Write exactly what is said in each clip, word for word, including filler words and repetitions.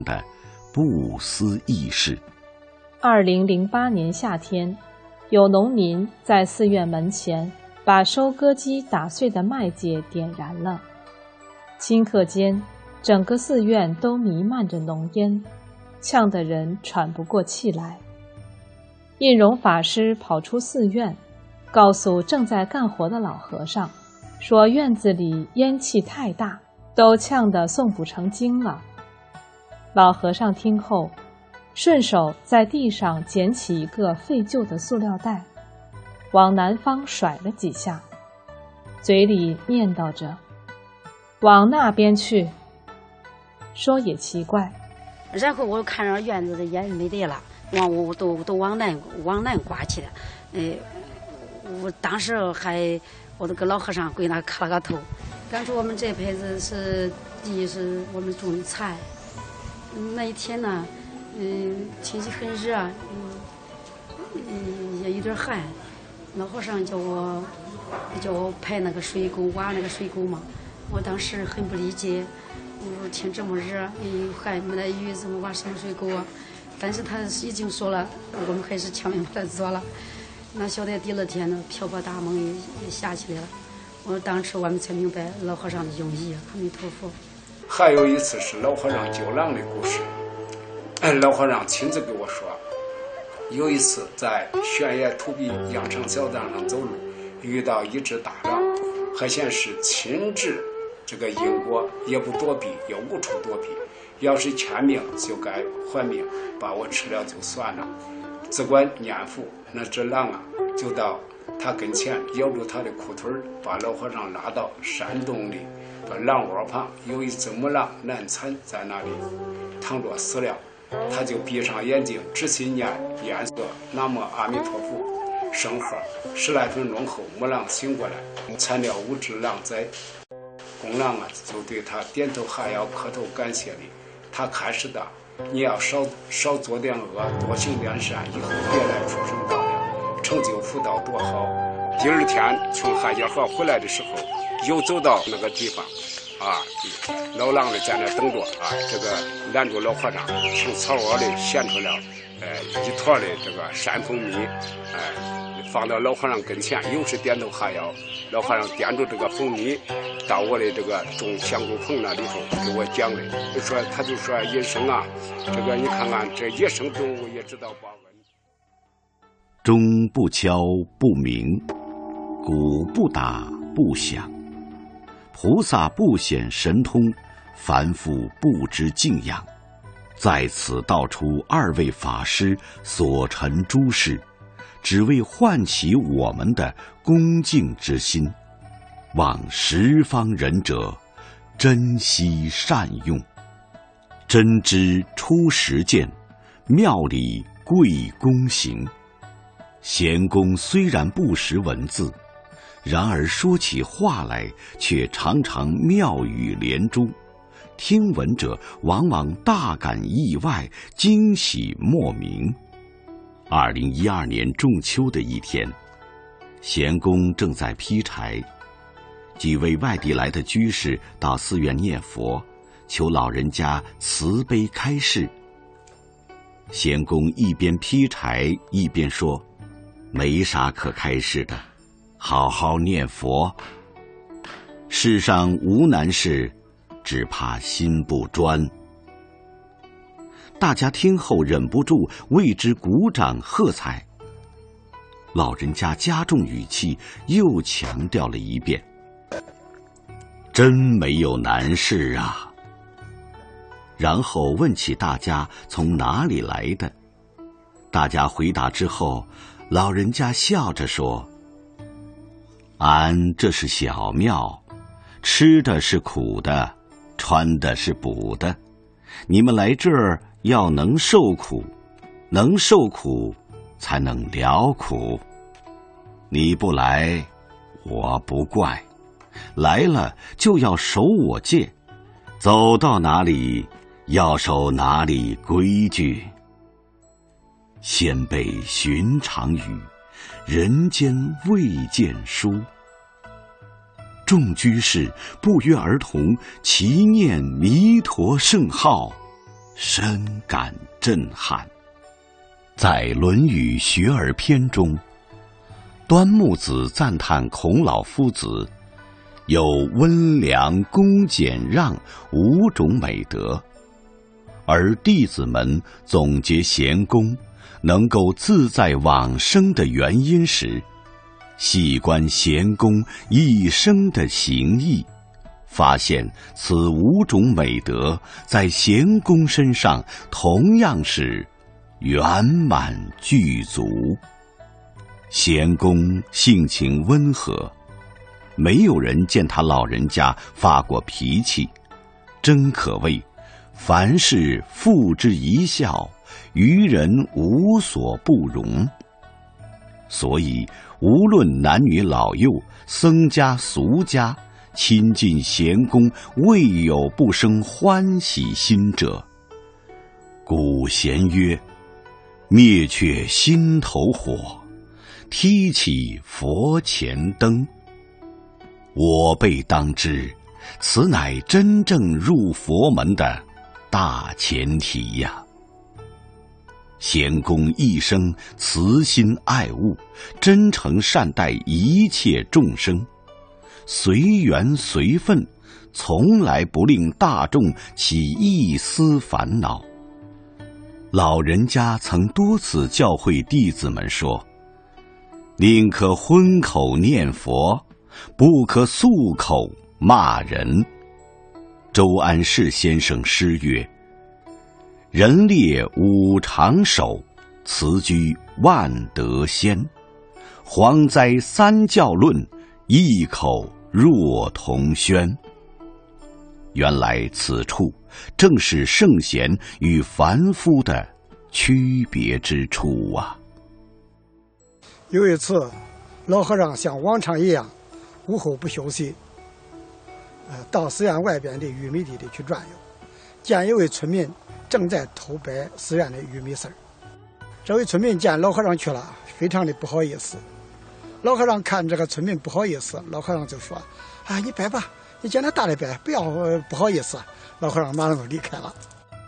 的不思议事。 二零零八年夏天，有农民在寺院门前把收割机打碎的麦秸点燃了，顷刻间，整个寺院都弥漫着浓烟，呛得人喘不过气来。印容法师跑出寺院，告诉正在干活的老和尚，说院子里烟气太大，都呛得诵不成经了。老和尚听后，顺手在地上捡起一个废旧的塑料袋，往南方甩了几下，嘴里念叨着：“往那边去。”说也奇怪。 然后我看着院子的烟没得了，往我都都往南往南刮去了。呃，我当时还我都跟老和尚跪那磕了个头，感觉我们这辈子是地是我们种的菜。那一天呢，嗯，天气很热，嗯，嗯，也有点寒。老和尚叫我叫我排那个水沟，挖那个水沟嘛。我当时很不理解，我说天这么热，又寒没来雨，怎么挖什么水沟啊？但是他已经说了，我们还是强行把它做了。那晓得第二天呢，瓢泼大梦也也下起来了。我当时我们才明白老和尚的用意。阿弥陀佛。 还有一次是老和尚救狼的故事，老和尚亲自给我说，有一次在悬崖土壁羊肠小道上走路，遇到一只大狼，还显是亲至这个因果，也不躲避，也无处躲避，要是欠命就该还命，把我吃了就算了。只管念佛，那只狼啊就到他跟前咬住他的裤腿，把老和尚拉到山洞里，把狼窝旁有一只母狼难产在那里躺着死了，他就闭上眼睛仔细念念个南无阿弥陀佛圣号，十来分钟后母狼醒过来，产了五只狼崽。公狼啊就对他点头哈腰磕头感谢礼，他开始的你要少少做点恶，多行点善，以后别来畜生道了，成就福道多好。第二天从海家河回来的时候，又走到那个地方啊，老狼的在那等着啊，这个拦住老和尚，从草窝里衔出了呃一坨的这个山蜂蜜，哎、呃，放到老和尚跟前，又是点头哈腰。老和尚掂住这个蜂蜜到我的这个种香菇棚那里头给我讲的，就说他就说野生啊，这个你看看这野生动物也知道报恩。 钟不敲不鸣，鼓不打不响，菩萨不显神通，凡夫不知敬仰。在此道出二位法师所陈诸事，只为唤起我们的恭敬之心，望十方仁者珍惜善用。真知出实践，妙理贵公行。贤公虽然不识文字，然而说起话来却常常妙语连珠，听闻者往往大感意外，惊喜莫名。二零一二年仲秋的一天，贤公正在劈柴，几位外地来的居士到寺院念佛，求老人家慈悲开示。贤公一边劈柴一边说：“没啥可开示的，好好念佛。世上无难事，只怕心不专。”大家听后忍不住为之鼓掌喝彩。老人家加重语气，又强调了一遍：“真没有难事啊。”然后问起大家从哪里来的。大家回答之后，老人家笑着说：“俺这是小庙，吃的是苦的，穿的是补的。你们来这儿要能受苦，能受苦才能了苦。你不来，我不怪；来了就要守我戒，走到哪里要守哪里规矩。先辈寻常语，人间未见书。”众居士不约而同齐念弥陀圣号， 深感震撼。在《论语·学而篇》中，端木子赞叹孔老夫子有温良、恭、俭、让五种美德，而弟子们总结贤公能够自在往生的原因时，细观贤公一生的行义，发现此五种美德在贤公身上同样是圆满具足。贤公性情温和，没有人见他老人家发过脾气，真可谓凡事付之一笑，于人无所不容。所以无论男女老幼、僧家俗家，亲近贤公，未有不生欢喜心者。古贤曰：灭却心头火，提起佛前灯。我辈当知，此乃真正入佛门的大前提呀。贤公一生慈心爱物，真诚善待一切众生，随缘随分，从来不令大众起一丝烦恼。老人家曾多次教诲弟子们说：宁可荤口念佛，不可素口骂人。周安世先生诗曰：人列五常守，辞居万德先。蝗灾三教论，异口若同轩。原来此处正是圣贤与凡夫的区别之处啊。 有一次，老和尚像往常一样，午后不休息，呃，到寺院外边的玉米地里去转悠，见一位村民正在偷掰寺院的玉米丝儿。这位村民见老和尚去了，非常的不好意思。老和尚看这个村民不好意思，老和尚就说：啊，你掰吧，你见他大的掰，不要、呃、不好意思。老和尚马上就离开了。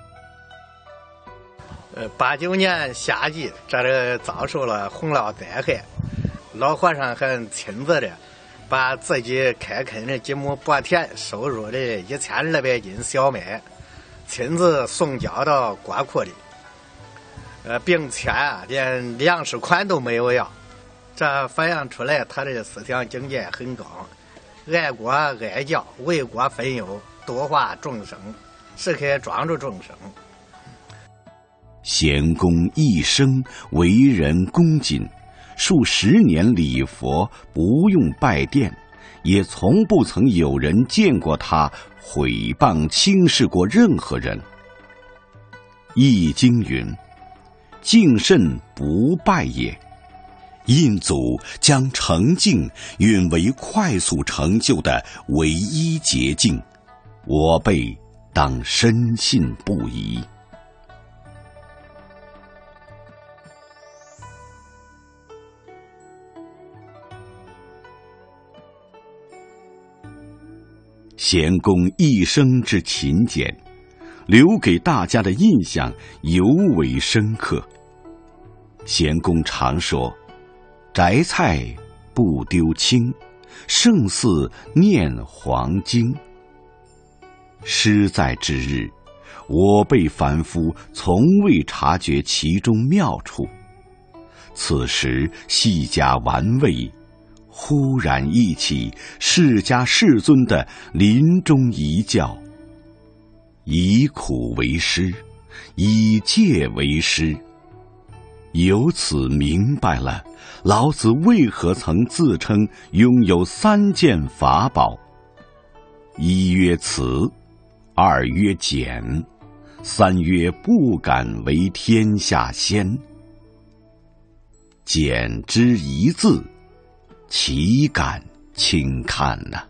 呃，八九年夏季，这里遭受了洪涝灾害，老和尚还亲自的把自己开垦的几亩薄田收入的一千二百斤小麦，亲自送交到国库里，呃，并且啊，连粮食款都没有要。这反映出来他的思想境界很高，爱国爱教，为国分忧，度化众生，时刻庄助众生。 贤公一生为人恭谨，数十年礼佛，不用拜殿，也从不曾有人见过他毁谤轻视过任何人。易经云：敬慎不败也。印祖将诚敬允为快速成就的唯一捷径，我辈当深信不疑。贤公一生之勤俭，留给大家的印象尤为深刻。贤公常说：摘菜不丢青，胜似念黄经。诗在之日，我辈凡夫从未察觉其中妙处，此时细加玩味，忽然忆起释迦世尊的临终遗教：以苦为师，以戒为师。由此明白了老子为何曾自称拥有三件法宝：一曰慈，二曰俭，三曰不敢为天下先。俭之一字，岂敢轻看呢、啊？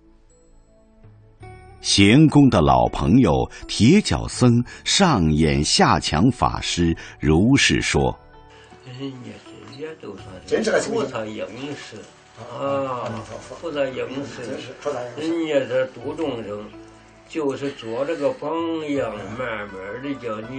贤公的老朋友铁脚僧上演下强法师如是说： 人家这些都算是菩萨应时啊，菩萨应时，人家这度众生， 就是做这个榜样，慢慢的叫你。